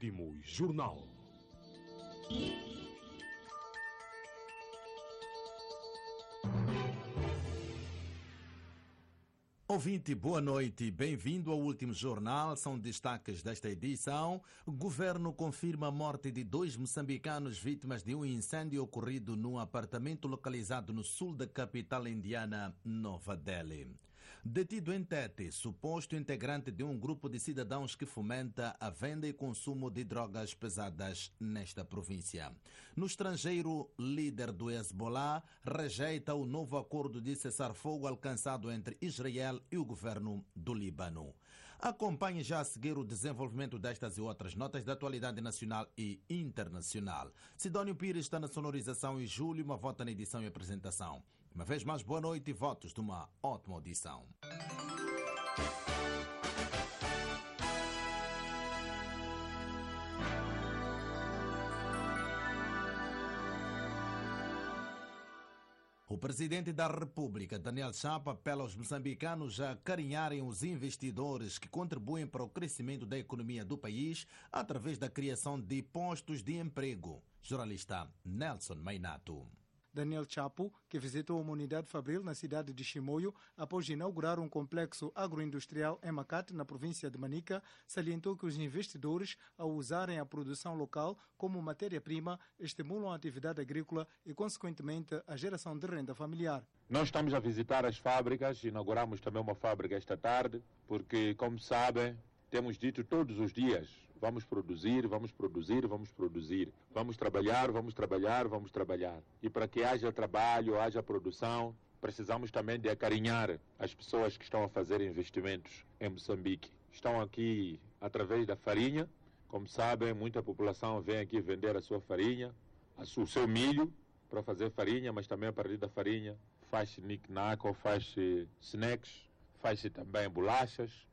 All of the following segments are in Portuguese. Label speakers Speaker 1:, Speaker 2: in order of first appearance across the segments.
Speaker 1: Último Jornal.
Speaker 2: Ouvinte, boa noite. Bem-vindo ao Último Jornal. São destaques desta edição. O governo confirma a morte de 2 moçambicanos vítimas de um incêndio ocorrido num apartamento localizado no sul da capital indiana, Nova Delhi. Detido em Tete, suposto integrante de um grupo de cidadãos que fomenta a venda e consumo de drogas pesadas nesta província. No estrangeiro, líder do Hezbollah rejeita o novo acordo de cessar-fogo alcançado entre Israel e o governo do Líbano. Acompanhe já a seguir o desenvolvimento destas e outras notas da atualidade nacional e internacional. Sidónio Pires está na sonorização e Júlio Mavota na edição e apresentação. Uma vez mais, boa noite e votos de uma ótima audição. O presidente da República, Daniel Chapo, apela aos moçambicanos a acarinharem os investidores que contribuem para o crescimento da economia do país através da criação de postos de emprego. Jornalista Nelson Mainato.
Speaker 3: Daniel Chapo, que visitou uma unidade fabril na cidade de Chimoio após inaugurar um complexo agroindustrial em Macate, na província de Manica, salientou que os investidores, ao usarem a produção local como matéria-prima, estimulam a atividade agrícola e, consequentemente, a geração de renda familiar.
Speaker 4: Nós estamos a visitar as fábricas, inauguramos também uma fábrica esta tarde, porque, como sabem, temos dito todos os dias, vamos produzir, vamos produzir, vamos produzir. Vamos trabalhar, vamos trabalhar, vamos trabalhar. E para que haja trabalho, haja produção, precisamos também de acarinhar as pessoas que estão a fazer investimentos em Moçambique. Estão aqui através da farinha. Como sabem, muita população vem aqui vender a sua farinha, o seu milho, para fazer farinha, mas também a partir da farinha faz-se knick-knack ou faz-se snacks, faz-se também bolachas.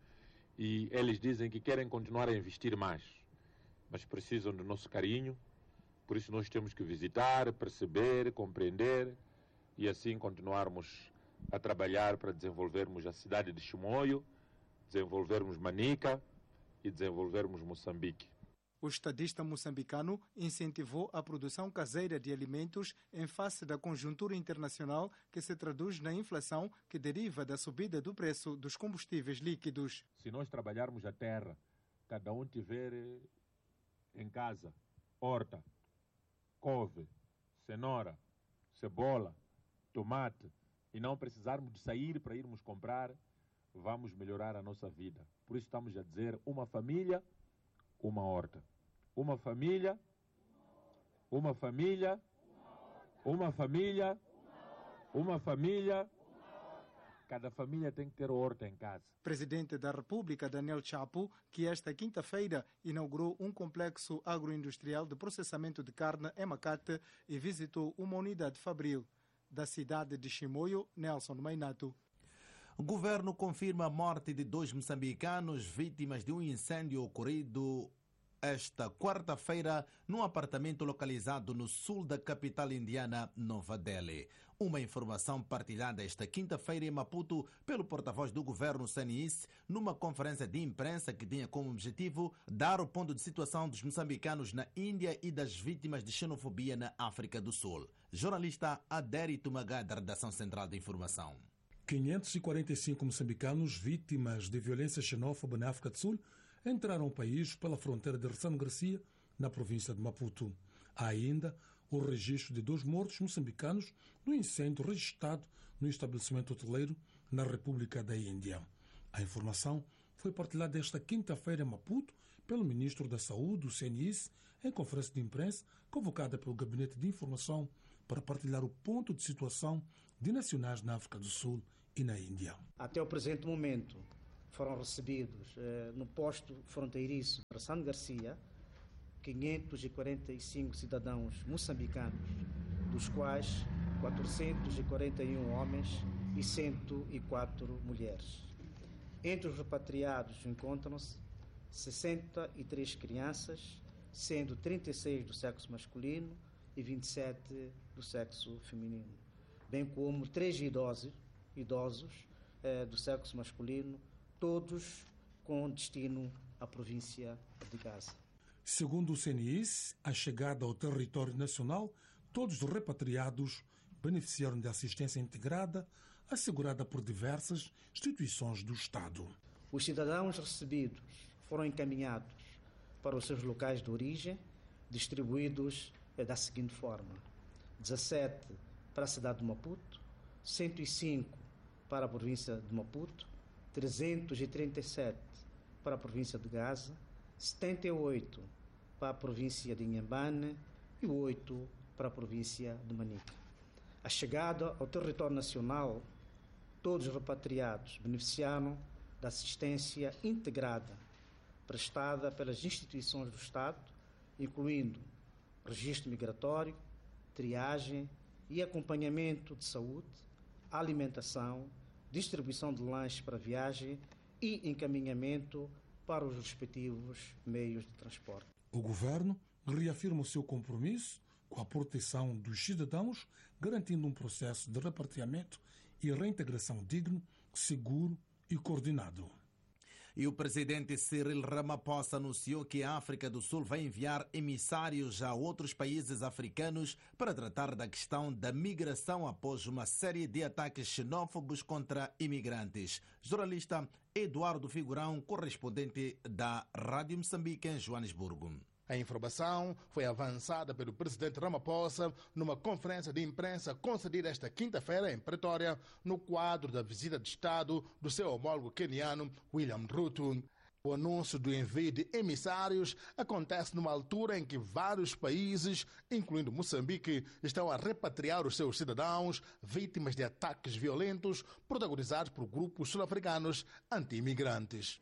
Speaker 4: E eles dizem que querem continuar a investir mais, mas precisam do nosso carinho. Por isso nós temos que visitar, perceber, compreender e assim continuarmos a trabalhar para desenvolvermos a cidade de Chimoio, desenvolvermos Manica e desenvolvermos Moçambique.
Speaker 3: O estadista moçambicano incentivou a produção caseira de alimentos em face da conjuntura internacional que se traduz na inflação que deriva da subida do preço dos combustíveis líquidos.
Speaker 4: Se nós trabalharmos a terra, cada um tiver em casa horta, couve, cenoura, cebola, tomate e não precisarmos de sair para irmos comprar, vamos melhorar a nossa vida. Por isso estamos a dizer uma família, uma horta. Uma família, uma família, uma família, uma família. Cada família tem que ter horta em casa.
Speaker 3: Presidente da República, Daniel Chapo, que esta quinta-feira inaugurou um complexo agroindustrial de processamento de carne em Macate e visitou uma unidade fabril. Da cidade de Chimoio, Nelson Mainato.
Speaker 2: O governo confirma a morte de 2 moçambicanos vítimas de um incêndio ocorrido esta quarta-feira num apartamento localizado no sul da capital indiana, Nova Delhi. Uma informação partilhada esta quinta-feira em Maputo pelo porta-voz do governo CNIS numa conferência de imprensa que tinha como objetivo dar o ponto de situação dos moçambicanos na Índia e das vítimas de xenofobia na África do Sul. Jornalista Adérito Magá, da Redação Central da Informação.
Speaker 5: 545 moçambicanos vítimas de violência xenófoba na África do Sul entraram ao país pela fronteira de Ressano Garcia, na província de Maputo. Há ainda o registro de 2 mortos moçambicanos no incêndio registrado no estabelecimento hoteleiro na República da Índia. A informação foi partilhada esta quinta-feira em Maputo pelo ministro da Saúde, do CNIS, em conferência de imprensa convocada pelo Gabinete de Informação para partilhar o ponto de situação de nacionais na África do Sul e na Índia.
Speaker 6: Até o presente momento foram recebidos no posto fronteiriço de Ressano Garcia 545 cidadãos moçambicanos, dos quais 441 homens e 104 mulheres. Entre os repatriados encontram-se 63 crianças, sendo 36 do sexo masculino e 27 do sexo feminino, bem como 3 idosos do sexo masculino, todos com destino à província de Gaza.
Speaker 5: Segundo o CNIS, a chegada ao território nacional, todos os repatriados beneficiaram de assistência integrada assegurada por diversas instituições do Estado.
Speaker 6: Os cidadãos recebidos foram encaminhados para os seus locais de origem, distribuídos da seguinte forma: 17 para a cidade de Maputo, 105 para a província de Maputo, 337 para a província de Gaza, 78 para a província de Inhambane e 8 para a província de Manica. A chegada ao território nacional, todos os repatriados beneficiaram da assistência integrada prestada pelas instituições do Estado, incluindo registro migratório, triagem e acompanhamento de saúde, alimentação, distribuição de lanches para viagem e encaminhamento para os respectivos meios de transporte.
Speaker 5: O governo reafirma o seu compromisso com a proteção dos cidadãos, garantindo um processo de repatriamento e reintegração digno, seguro e coordenado.
Speaker 2: E o presidente Cyril Ramaphosa anunciou que a África do Sul vai enviar emissários a outros países africanos para tratar da questão da migração após uma série de ataques xenófobos contra imigrantes. Jornalista Eduardo Figurão, correspondente da Rádio Moçambique em Joanesburgo.
Speaker 1: A informação foi avançada pelo presidente Ramaphosa numa conferência de imprensa concedida esta quinta-feira em Pretória, no quadro da visita de Estado do seu homólogo queniano William Ruto. O anúncio do envio de emissários acontece numa altura em que vários países, incluindo Moçambique, estão a repatriar os seus cidadãos vítimas de ataques violentos protagonizados por grupos sul-africanos anti-imigrantes.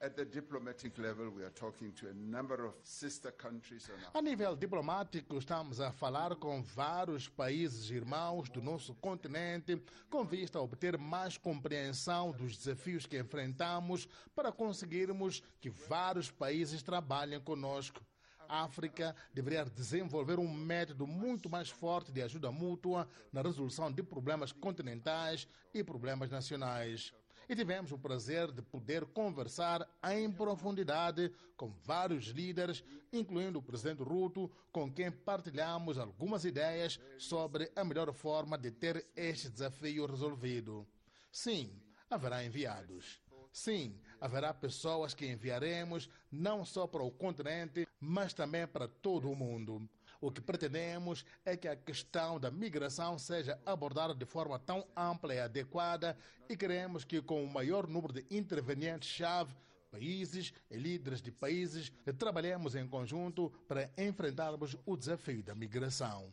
Speaker 1: A nível diplomático, estamos a falar com vários países irmãos do nosso continente com vista a obter mais compreensão dos desafios que enfrentamos para conseguirmos que vários países trabalhem conosco. A África deveria desenvolver um método muito mais forte de ajuda mútua na resolução de problemas continentais e problemas nacionais. E tivemos o prazer de poder conversar em profundidade com vários líderes, incluindo o presidente Ruto, com quem partilhamos algumas ideias sobre a melhor forma de ter este desafio resolvido. Sim, haverá enviados. Sim, haverá pessoas que enviaremos não só para o continente, mas também para todo o mundo. O que pretendemos é que a questão da migração seja abordada de forma tão ampla e adequada e queremos que com o maior número de intervenientes-chave, países e líderes de países, trabalhemos em conjunto para enfrentarmos o desafio da migração.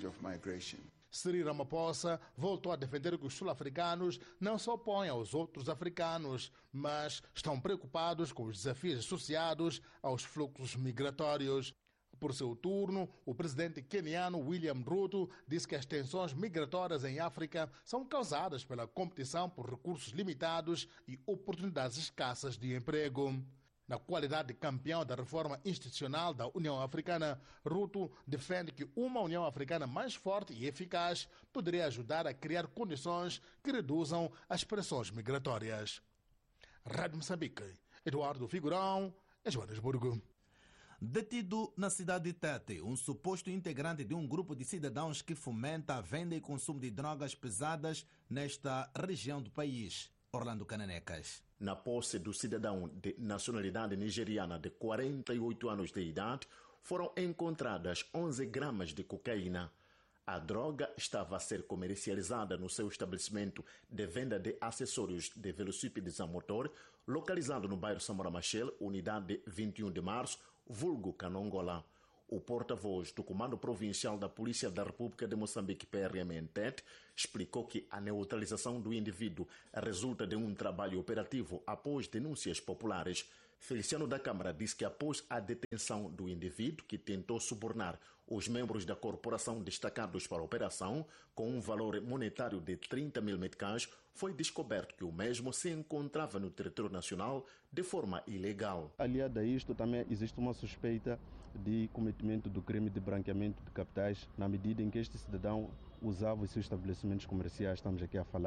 Speaker 1: Cyril Ramaphosa voltou a defender que os sul-africanos não se opõem aos outros africanos, mas estão preocupados com os desafios associados aos fluxos migratórios. Por seu turno, o presidente queniano William Ruto disse que as tensões migratórias em África são causadas pela competição por recursos limitados e oportunidades escassas de emprego. Na qualidade de campeão da reforma institucional da União Africana, Ruto defende que uma União Africana mais forte e eficaz poderia ajudar a criar condições que reduzam as pressões migratórias. Rádio Moçambique, Eduardo Figurão, Joanesburgo.
Speaker 2: Detido na cidade de Tete, um suposto integrante de um grupo de cidadãos que fomenta a venda e consumo de drogas pesadas nesta região do país. Orlando Cananecas.
Speaker 7: Na posse do cidadão de nacionalidade nigeriana de 48 anos de idade, foram encontradas 11 gramas de cocaína. A droga estava a ser comercializada no seu estabelecimento de venda de acessórios de velocípedes a motor, localizado no bairro Samora Machel, unidade 21 de março, vulgo Canongola. O porta-voz do Comando Provincial da Polícia da República de Moçambique, PRM em Tete, explicou que a neutralização do indivíduo resulta de um trabalho operativo após denúncias populares. Feliciano da Câmara disse que após a detenção do indivíduo que tentou subornar os membros da corporação destacados para a operação, com um valor monetário de 30 mil meticais, foi descoberto que o mesmo se encontrava no território nacional de forma ilegal.
Speaker 8: Aliado a isto, também existe uma suspeita de cometimento do crime de branqueamento de capitais, na medida em que este cidadão usava os seus estabelecimentos comerciais, estamos aqui a falar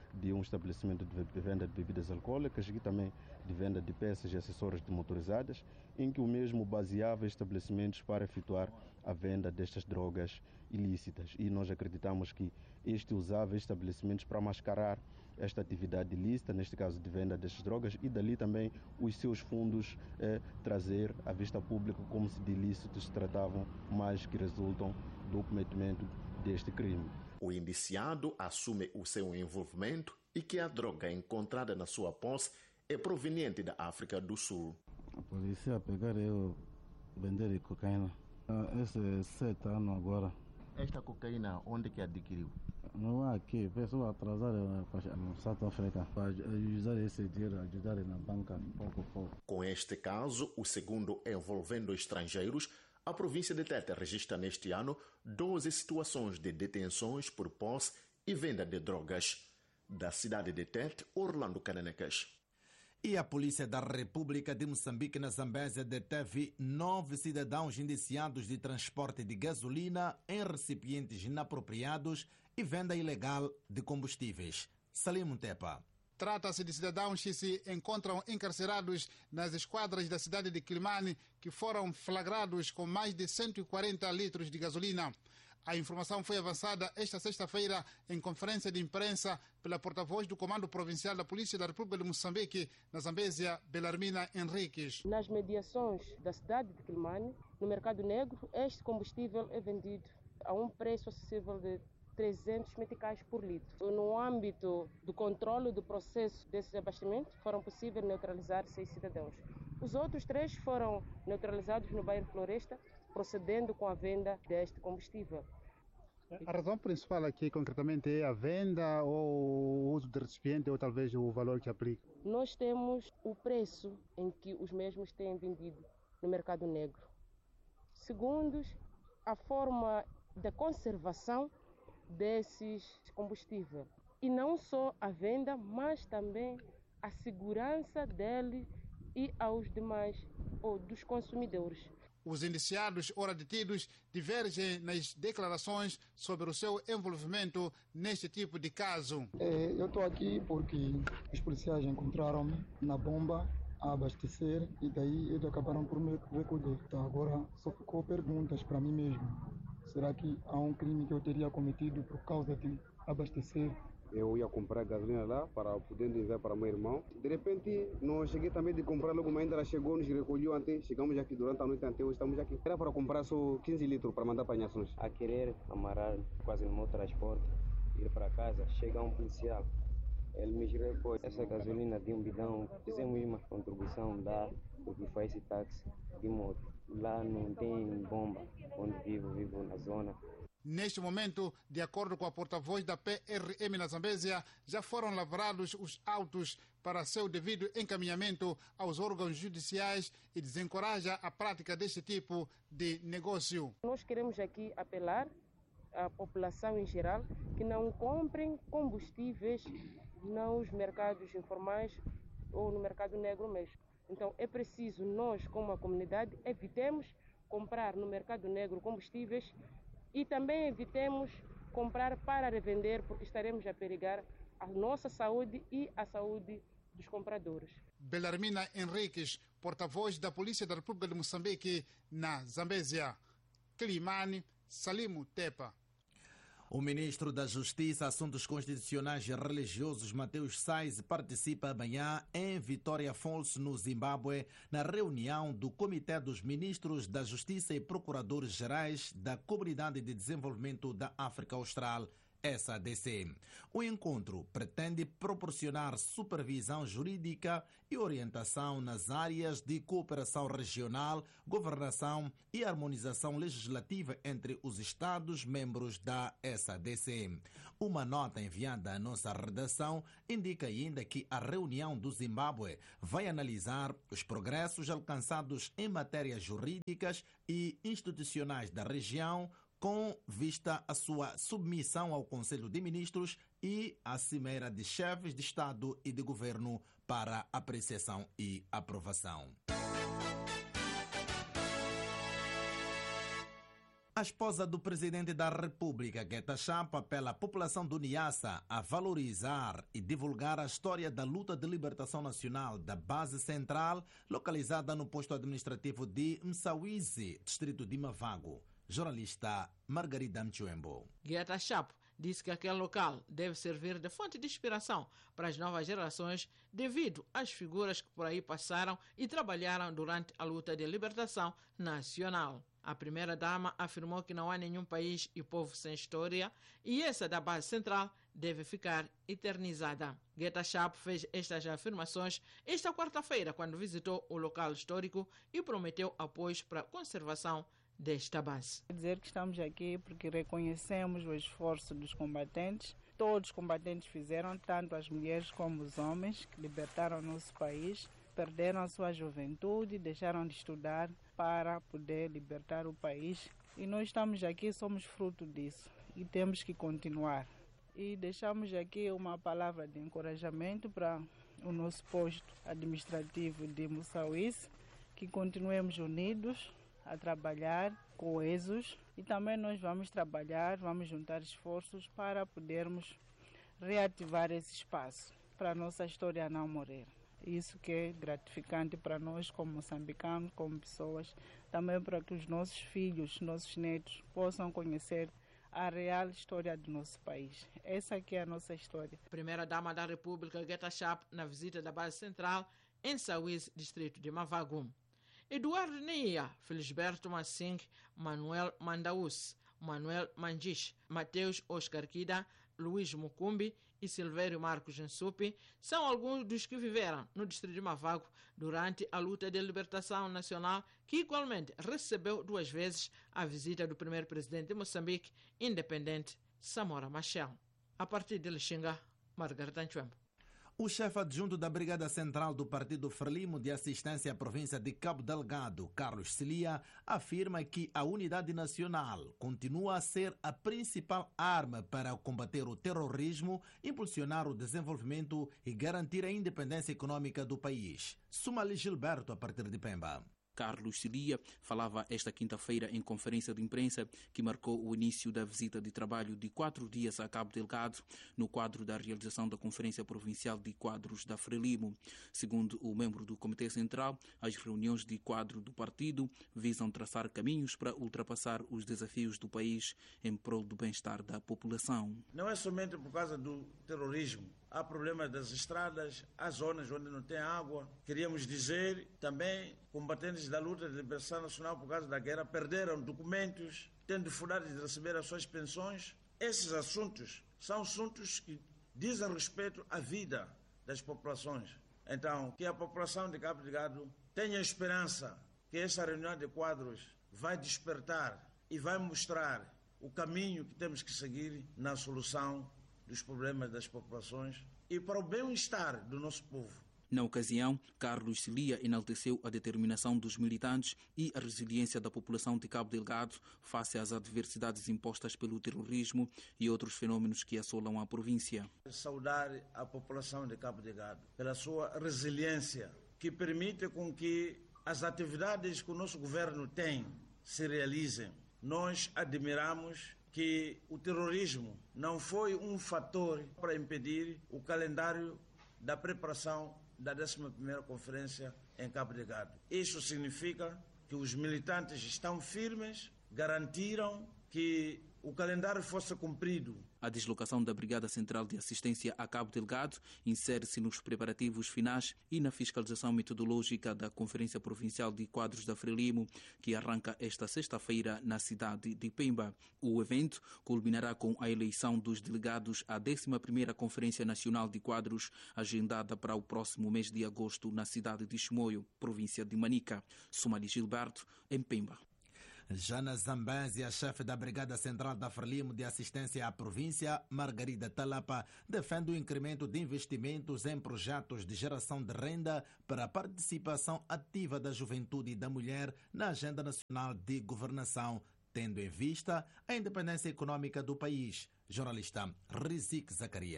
Speaker 8: de um estabelecimento de venda de bebidas alcoólicas e também de venda de peças e acessórios de motorizadas, em que o mesmo baseava estabelecimentos para efetuar a venda destas drogas ilícitas. E nós acreditamos que este usava estabelecimentos para mascarar esta atividade ilícita, neste caso de venda destas drogas, e dali também os seus fundos trazer à vista pública como se de ilícitos se tratavam, mas que resultam do cometimento deste crime.
Speaker 7: O indiciado assume o seu envolvimento e que a droga encontrada na sua posse é proveniente da África do Sul.
Speaker 9: A polícia pegar eu vender cocaína. Esse é 7 anos agora.
Speaker 7: Esta cocaína, onde que adquiriu?
Speaker 9: Não é aqui, pessoa atrasada no South Africa para usar esse dinheiro, ajudar na banca, pouco a pouco.
Speaker 7: Com este caso, o segundo envolvendo estrangeiros, a província de Tete registra neste ano 12 situações de detenções por posse e venda de drogas. Da cidade de Tete, Orlando Cananecas.
Speaker 2: E a Polícia da República de Moçambique, na Zambésia, deteve 9 cidadãos indiciados de transporte de gasolina em recipientes inapropriados e venda ilegal de combustíveis. Salim Muntepa.
Speaker 10: Trata-se de cidadãos que se encontram encarcerados nas esquadras da cidade de Quilimane, que foram flagrados com mais de 140 litros de gasolina. A informação foi avançada esta sexta-feira em conferência de imprensa pela porta-voz do Comando Provincial da Polícia da República de Moçambique, na Zambésia, Belarmina Henriques.
Speaker 11: Nas mediações da cidade de Quilimane, no mercado negro, este combustível é vendido a um preço acessível de 300 meticais por litro. No âmbito do controle do processo desses abastecimentos, foram possíveis neutralizar 6 cidadãos. Os outros 3 foram neutralizados no bairro Floresta, procedendo com a venda deste combustível.
Speaker 10: A razão principal aqui, concretamente, é a venda ou o uso de recipiente ou talvez o valor que aplica?
Speaker 11: Nós temos o preço em que os mesmos têm vendido no mercado negro. Segundo, a forma da conservação desses combustíveis. E não só a venda, mas também a segurança dele e aos demais ou dos consumidores.
Speaker 10: Os indiciados, ora detidos, divergem nas declarações sobre o seu envolvimento neste tipo de caso.
Speaker 12: Eu estou aqui porque os policiais encontraram-me na bomba a abastecer e daí eles acabaram por me recolher. Então agora só ficou perguntas para mim mesmo. Será que há um crime que eu teria cometido por causa de abastecer?
Speaker 13: Eu ia comprar gasolina lá para poder enviar para meu irmão. De repente, nós cheguei também de comprar logo, mas ainda ela chegou, nos recolheu antes. Chegamos aqui durante a noite, até hoje estamos aqui. Era para comprar só 15 litros para mandar para Nhações.
Speaker 14: A querer amarrar quase no meu transporte, ir para casa, chega um policial. Ele me recolhe essa gasolina de um bidão. Fizemos uma contribuição lá, porque faz esse táxi de moto. Lá não tem bomba, onde vivo na zona.
Speaker 10: Neste momento, de acordo com a porta-voz da PRM na Zambésia, já foram lavrados os autos para seu devido encaminhamento aos órgãos judiciais e desencoraja a prática deste tipo de negócio.
Speaker 11: Nós queremos aqui apelar à população em geral que não comprem combustíveis nos mercados informais ou no mercado negro mesmo. Então é preciso nós, como a comunidade, evitemos comprar no mercado negro combustíveis e também evitemos comprar para revender, porque estaremos a perigar a nossa saúde e a saúde dos compradores.
Speaker 10: Belarmina Henriques, porta-voz da Polícia da República de Moçambique, na Zambésia. Quilimane, Salim Tepa.
Speaker 2: O ministro da Justiça, Assuntos Constitucionais e Religiosos, Mateus Sais, participa amanhã em Vitória Falls, no Zimbábue, na reunião do Comitê dos Ministros da Justiça e Procuradores-Gerais da Comunidade de Desenvolvimento da África Austral, SADC. O encontro pretende proporcionar supervisão jurídica e orientação nas áreas de cooperação regional, governação e harmonização legislativa entre os Estados-membros da SADC. Uma nota enviada à nossa redação indica ainda que a reunião do Zimbábue vai analisar os progressos alcançados em matérias jurídicas e institucionais da região, com vista à sua submissão ao Conselho de Ministros e à Cimeira de Chefes de Estado e de Governo para apreciação e aprovação. A esposa do presidente da República, Guetta Chap, apela à população do Niassa a valorizar e divulgar a história da luta de libertação nacional da base central, localizada no posto administrativo de Msawizi, distrito de Mavago. Jornalista Margarida Mchuembo.
Speaker 15: Guetta Chap disse que aquele local deve servir de fonte de inspiração para as novas gerações devido às figuras que por aí passaram e trabalharam durante a luta de libertação nacional. A primeira-dama afirmou que não há nenhum país e povo sem história e essa da base central deve ficar eternizada. Guetta Chap fez estas afirmações esta quarta-feira quando visitou o local histórico e prometeu apoios para a conservação desta base.
Speaker 16: Quer dizer que estamos aqui porque reconhecemos o esforço dos combatentes. Todos os combatentes fizeram, tanto as mulheres como os homens, que libertaram o nosso país, perderam a sua juventude, deixaram de estudar para poder libertar o país. E nós estamos aqui, somos fruto disso e temos que continuar. E deixamos aqui uma palavra de encorajamento para o nosso posto administrativo de Msawizi, que continuemos unidos a trabalhar, coesos, e também nós vamos trabalhar, vamos juntar esforços para podermos reativar esse espaço, para a nossa história não morrer. Isso que é gratificante para nós como moçambicanos, como pessoas, também para que os nossos filhos, nossos netos possam conhecer a real história do nosso país. Essa aqui é a nossa história.
Speaker 15: Primeira-dama da República, Guetta Chap, na visita da base central em Msawizi, distrito de Mavago. Eduardo Neia, Felisberto Massing, Manuel Mandaus, Manuel Mangish, Mateus Oscar Kida, Luís Mucumbi e Silvério Marcos Nsupi são alguns dos que viveram no distrito de Mavago durante a luta de libertação nacional, que igualmente recebeu 2 vezes a visita do primeiro presidente de Moçambique, independente Samora Machel. A partir de Lixinga, Margarida Nchuembo.
Speaker 2: O chefe adjunto da Brigada Central do Partido Frelimo de Assistência à Província de Cabo Delgado, Carlos Cilia, afirma que a unidade nacional continua a ser a principal arma para combater o terrorismo, impulsionar o desenvolvimento e garantir a independência econômica do país. Sumali Gilberto, a partir de Pemba.
Speaker 17: Carlos Cilia falava esta quinta-feira em conferência de imprensa que marcou o início da visita de trabalho de 4 dias a Cabo Delgado no quadro da realização da Conferência Provincial de Quadros da Frelimo. Segundo o membro do Comitê Central, as reuniões de quadro do partido visam traçar caminhos para ultrapassar os desafios do país em prol do bem-estar da população.
Speaker 18: Não é somente por causa do terrorismo. Há problemas das estradas, há zonas onde não tem água. Queríamos dizer também, combatentes da luta de libertação nacional por causa da guerra perderam documentos, tendo dificuldade de receber as suas pensões. Esses assuntos são assuntos que dizem respeito à vida das populações. Então, que a população de Cabo Delgado tenha esperança que esta reunião de quadros vai despertar e vai mostrar o caminho que temos que seguir na solução dos problemas das populações e para o bem-estar do nosso povo.
Speaker 17: Na ocasião, Carlos Cilia enalteceu a determinação dos militantes e a resiliência da população de Cabo Delgado face às adversidades impostas pelo terrorismo e outros fenômenos que assolam a província.
Speaker 18: Saudar a população de Cabo Delgado pela sua resiliência, que permite com que as atividades que o nosso governo tem se realizem. Nós admiramos que o terrorismo não foi um fator para impedir o calendário da preparação da 11ª Conferência em Cabo Delgado. Isso significa que os militantes estão firmes, garantiram que o calendário fosse cumprido.
Speaker 17: A deslocação da Brigada Central de Assistência a Cabo Delgado insere-se nos preparativos finais e na fiscalização metodológica da Conferência Provincial de Quadros da Frelimo, que arranca esta sexta-feira na cidade de Pemba. O evento culminará com a eleição dos delegados à 11ª Conferência Nacional de Quadros, agendada para o próximo mês de agosto na cidade de Chimoio, província de Manica. Sumali Gilberto, em Pemba.
Speaker 2: Já na Zambésia, a chefe da Brigada Central da Frelimo de Assistência à Província, Margarida Talapa, defende o incremento de investimentos em projetos de geração de renda para a participação ativa da juventude e da mulher na Agenda Nacional de Governação, tendo em vista a independência econômica do país. Jornalista Rizik Zacarias.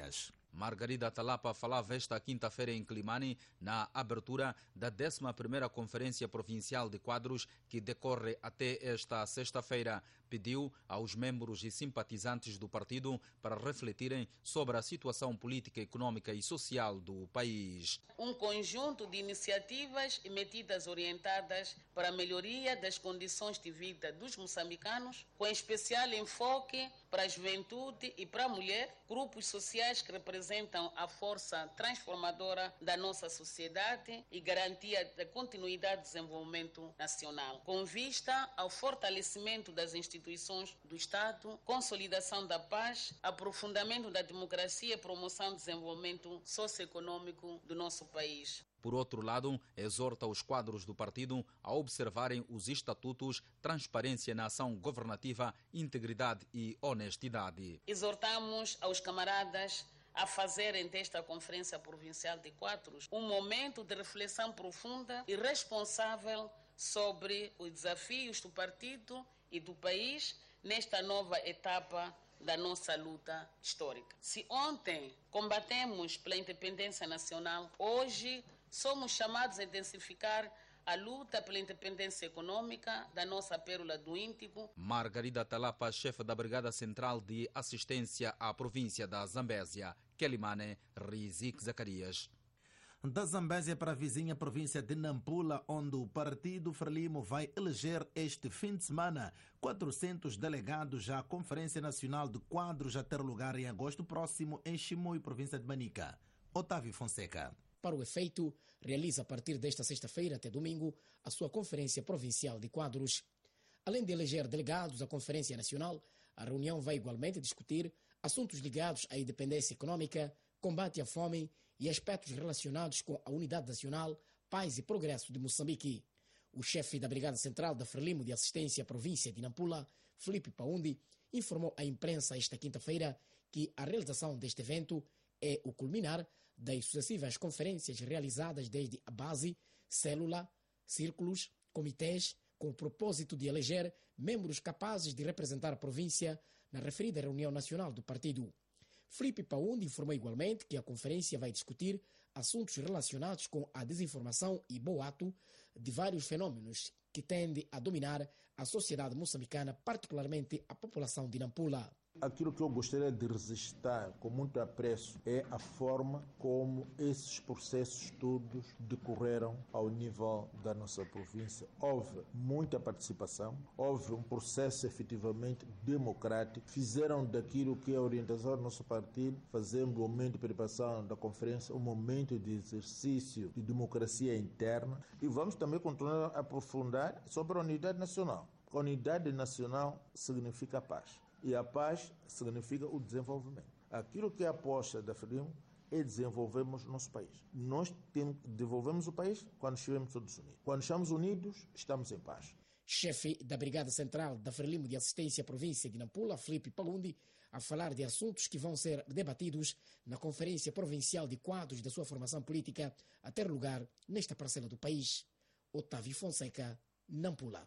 Speaker 19: Margarida Talapa falava esta quinta-feira em Climane na abertura da 11ª Conferência Provincial de Quadros, que decorre até esta sexta-feira. Pediu aos membros e simpatizantes do partido para refletirem sobre a situação política, econômica e social do país.
Speaker 20: Um conjunto de iniciativas e medidas orientadas para a melhoria das condições de vida dos moçambicanos, com especial enfoque para a juventude e para a mulher, grupos sociais que representam a força transformadora da nossa sociedade e garantia da continuidade do desenvolvimento nacional, com vista ao fortalecimento das instituições do Estado, consolidação da paz, aprofundamento da democracia e promoção do desenvolvimento socioeconômico do nosso país.
Speaker 19: Por outro lado, exorta os quadros do partido a observarem os estatutos, transparência na ação governativa, integridade e honestidade.
Speaker 20: Exortamos aos camaradas a fazerem desta Conferência Provincial de Quadros um momento de reflexão profunda e responsável sobre os desafios do partido e do país nesta nova etapa da nossa luta histórica. Se ontem combatemos pela independência nacional, hoje somos chamados a intensificar a luta pela independência econômica da nossa pérola do Índico.
Speaker 19: Margarida Talapa, chefe da Brigada Central de Assistência à província da Zambésia, Quelimane, Rizik Zacarias.
Speaker 2: Da Zambésia para a vizinha província de Nampula, onde o Partido Frelimo vai eleger este fim de semana 400 delegados à Conferência Nacional de Quadros a ter lugar em agosto próximo em Chimoio, província de Manica. Otávio Fonseca.
Speaker 21: Para o efeito, realiza a partir desta sexta-feira até domingo a sua Conferência Provincial de Quadros. Além de eleger delegados à Conferência Nacional, a reunião vai igualmente discutir assuntos ligados à independência econômica, combate à fome e aspectos relacionados com a unidade nacional, paz e progresso de Moçambique. O chefe da Brigada Central da Frelimo de Assistência à Província de Nampula, Filipe Paundi, informou à imprensa esta quinta-feira que a realização deste evento é o culminar das sucessivas conferências realizadas desde a base, célula, círculos, comitês, com o propósito de eleger membros capazes de representar a província na referida reunião nacional do partido. Filipe Paundi informou igualmente que a conferência vai discutir assuntos relacionados com a desinformação e boato de vários fenômenos que tendem a dominar a sociedade moçambicana, particularmente a população de Nampula.
Speaker 22: Aquilo que eu gostaria de registrar com muito apreço é a forma como esses processos todos decorreram ao nível da nossa província. Houve muita participação, houve um processo efetivamente democrático, fizeram daquilo que é a orientação do nosso partido, fazendo o momento de preparação da conferência um momento de exercício de democracia interna, e vamos também continuar a aprofundar sobre a unidade nacional. A unidade nacional significa paz. E a paz significa o desenvolvimento. Aquilo que é a aposta da Frelimo é desenvolvermos o nosso país. Nós desenvolvemos o país quando estivermos todos unidos. Quando estamos unidos, estamos em paz.
Speaker 21: Chefe da Brigada Central da Frelimo de Assistência à Província de Nampula, Filipe Paundi, a falar de assuntos que vão ser debatidos na Conferência Provincial de Quadros da sua formação política a ter lugar nesta parcela do país. Otávio Fonseca, Nampula.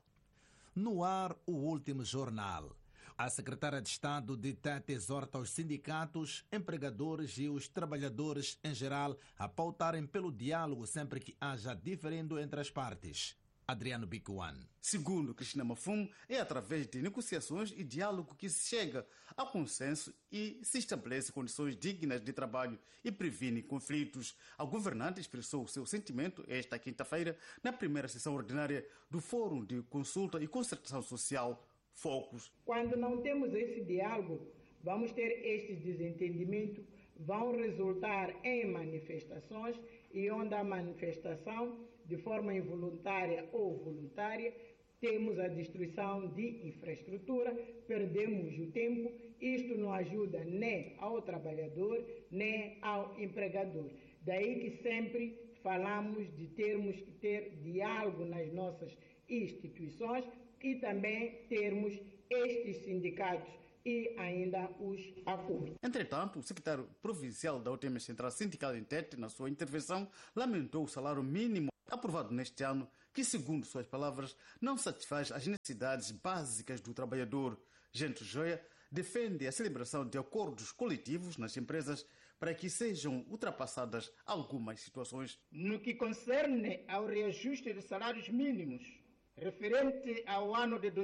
Speaker 2: No ar, o último jornal. A secretária de Estado de Tete exorta os sindicatos, empregadores e os trabalhadores em geral a pautarem pelo diálogo sempre que haja diferendo entre as partes. Adriano Bicuan.
Speaker 23: Segundo Cristina Mafum, é através de negociações e diálogo que se chega a consenso e se estabelece condições dignas de trabalho e previne conflitos. A governante expressou o seu sentimento esta quinta-feira na primeira sessão ordinária do Fórum de Consulta e Concertação Social Focus.
Speaker 24: Quando não temos esse diálogo, vamos ter estes desentendimentos, vão resultar em manifestações, e onde há manifestação, de forma involuntária ou voluntária, temos a destruição de infraestrutura, perdemos o tempo, isto não ajuda nem ao trabalhador, nem ao empregador. Daí que sempre falamos de termos que ter diálogo nas nossas instituições e também termos estes sindicatos e ainda os acordos.
Speaker 23: Entretanto, o secretário provincial da UTM Central Sindical em Tete, na sua intervenção, lamentou o salário mínimo aprovado neste ano, que, segundo suas palavras, não satisfaz as necessidades básicas do trabalhador. Gento Joia defende a celebração de acordos coletivos nas empresas para que sejam ultrapassadas algumas situações.
Speaker 24: No que concerne ao reajuste de salários mínimos, referente ao ano de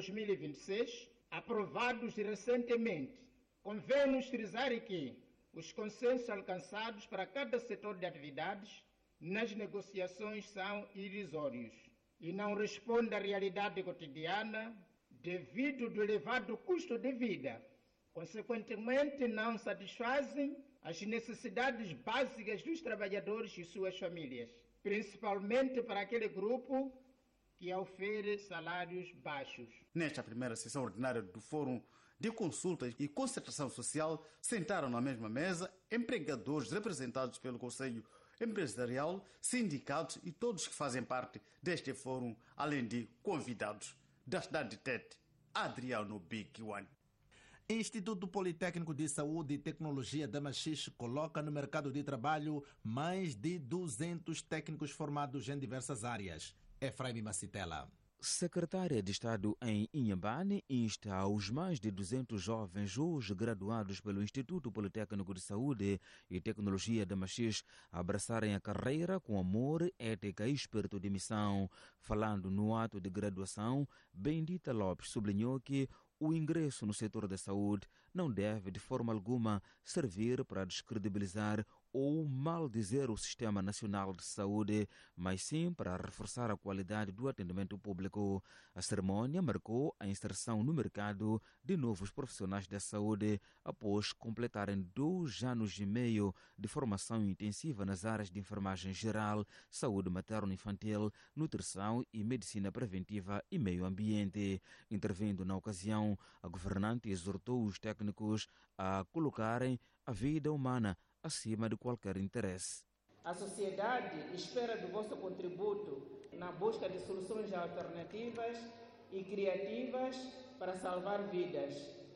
Speaker 24: 2026, aprovados recentemente, convém-nos frisar que os consensos alcançados para cada setor de atividades nas negociações são irrisórios e não respondem à realidade cotidiana devido ao elevado custo de vida. Consequentemente, não satisfazem as necessidades básicas dos trabalhadores e suas famílias, principalmente para aquele grupo que oferece salários baixos.
Speaker 23: Nesta primeira sessão ordinária do Fórum de Consultas e Concertação Social, sentaram na mesma mesa empregadores representados pelo Conselho Empresarial, sindicatos e todos que fazem parte deste fórum, além de convidados. Da cidade de Tete, Adriano Big One.
Speaker 2: Instituto Politécnico de Saúde e Tecnologia da Machixe coloca no mercado de trabalho mais de 200 técnicos formados em diversas áreas. Efraim Macitela.
Speaker 3: Secretária de Estado em Inhambane insta aos mais de 200 jovens hoje graduados pelo Instituto Politécnico de Saúde e Tecnologia da Machixe a abraçarem a carreira com amor, ética e espírito de missão. Falando no ato de graduação, Bendita Lopes sublinhou que o ingresso no setor da saúde não deve, de forma alguma, servir para descredibilizar ou maldizer o Sistema Nacional de Saúde, mas sim para reforçar a qualidade do atendimento público. A cerimônia marcou a inserção no mercado de novos profissionais da saúde após completarem 2 anos e meio de formação intensiva nas áreas de enfermagem geral, saúde materno-infantil, nutrição e medicina preventiva e meio ambiente. Intervindo na ocasião, a governante exortou os técnicos a colocarem a vida humana acima de qualquer interesse.
Speaker 24: A sociedade espera do vosso contributo na busca de soluções alternativas e criativas para salvar vidas.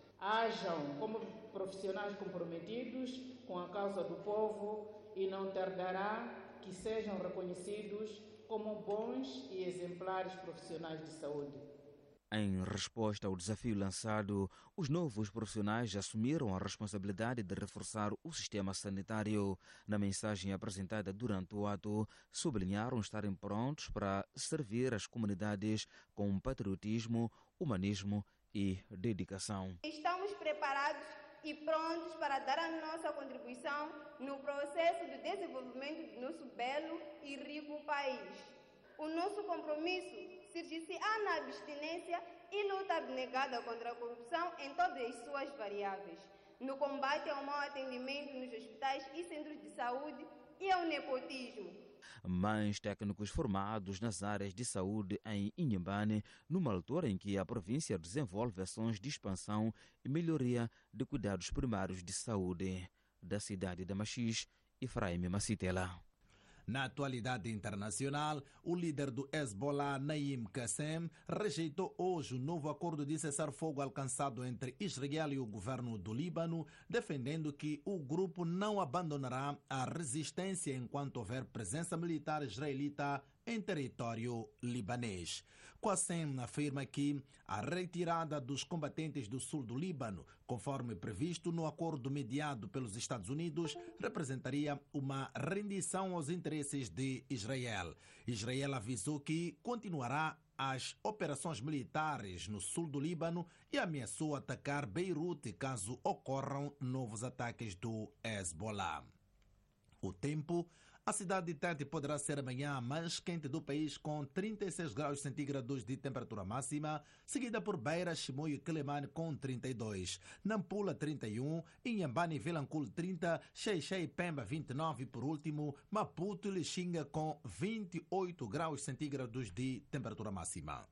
Speaker 24: Hajam como profissionais comprometidos com a causa do povo e não tardará que sejam reconhecidos como bons e exemplares profissionais de saúde.
Speaker 3: Em resposta ao desafio lançado, os novos profissionais assumiram a responsabilidade de reforçar o sistema sanitário. Na mensagem apresentada durante o ato, sublinharam estarem prontos para servir as comunidades com patriotismo, humanismo e dedicação.
Speaker 4: Estamos preparados e prontos para dar a nossa contribuição no processo de desenvolvimento do nosso belo e rico país. O nosso compromisso surgir-se-á na abstinência e luta abnegada contra a corrupção em todas as suas variáveis, no combate ao mau atendimento nos hospitais e centros de saúde e ao nepotismo.
Speaker 3: Mais técnicos formados nas áreas de saúde em Inhambane, numa altura em que a província desenvolve ações de expansão e melhoria de cuidados primários de saúde. Da cidade de Machixe, Efraim Macitela.
Speaker 2: Na atualidade internacional, o líder do Hezbollah, Naim Qassem, rejeitou hoje o novo acordo de cessar-fogo alcançado entre Israel e o governo do Líbano, defendendo que o grupo não abandonará a resistência enquanto houver presença militar israelita em território libanês. Qassem afirma que a retirada dos combatentes do sul do Líbano, conforme previsto no acordo mediado pelos Estados Unidos, representaria uma rendição aos interesses de Israel. Israel avisou que continuará as operações militares no sul do Líbano e ameaçou atacar Beirute caso ocorram novos ataques do Hezbollah. O tempo. A cidade de Tete poderá ser amanhã a mais quente do país, com 36 graus centígrados de temperatura máxima, seguida por Beira, Chimoio e Quelimane com 32, Nampula 31, Inhambane e Vilanculo 30, Xai-Xai e Pemba 29 e por último Maputo e Lixinga com 28 graus centígrados de temperatura máxima.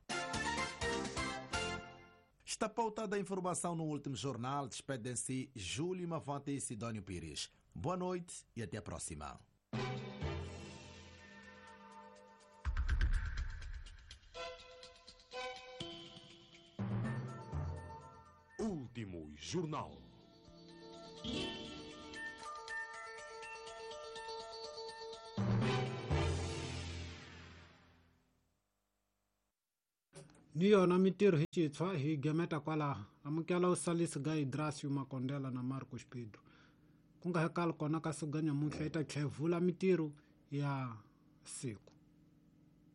Speaker 2: Está pautada a informação no último jornal. Despedem-se Júlio Mavante e Sidónio Pires. Boa noite e até a próxima.
Speaker 5: Último jornal.
Speaker 6: Niyo na mitiro hichi tfa hi gemeta kwala amukela usalisi gai Drasio Makondela na Marcos Pedro. ku nga hekala kona ka se ganha muito feita tlhevula mintirho ya siku.